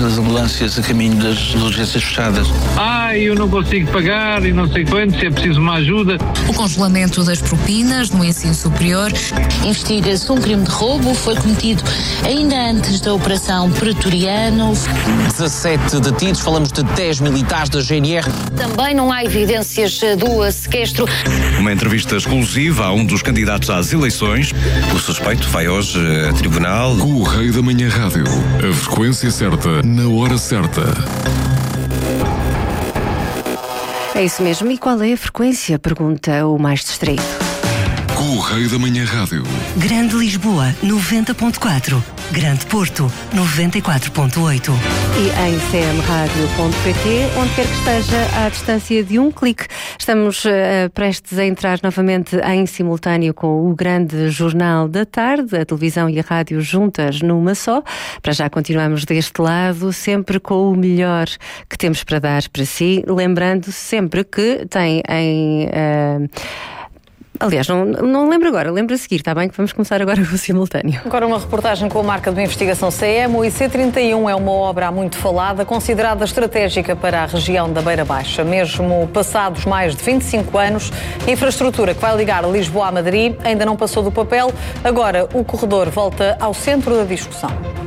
das ambulâncias a caminho das urgências fechadas. Eu não consigo pagar e não sei quanto, se é preciso uma ajuda. O congelamento das propinas no ensino superior. Investiga-se um crime de roubo, foi cometido ainda antes da Operação Pretoriano. 17 detidos, falamos de 10 militares da GNR. Também não há evidências do sequestro. Uma entrevista exclusiva a um dos candidatos às eleições. O suspeito vai hoje a tribunal. Correio da Manhã Rádio. A frequência certa, na hora certa. É isso mesmo. E qual é a frequência? Pergunta o mais distraído. Correio da Manhã Rádio. Grande Lisboa, 90.4. Grande Porto, 94.8. E em cmradio.pt, onde quer que esteja, à distância de um clique. Estamos prestes a entrar novamente em simultâneo com o grande Jornal da Tarde, a televisão e a rádio juntas numa só. Para já continuamos deste lado, sempre com o melhor que temos para dar para si. Lembrando sempre que tem em... Aliás, não lembro agora, lembro a seguir, está bem? Que vamos começar agora com o simultâneo. Agora uma reportagem com a marca de uma investigação CM. O IC31 é uma obra muito falada, considerada estratégica para a região da Beira Baixa. Mesmo passados mais de 25 anos, a infraestrutura que vai ligar Lisboa a Madrid ainda não passou do papel. Agora o corredor volta ao centro da discussão.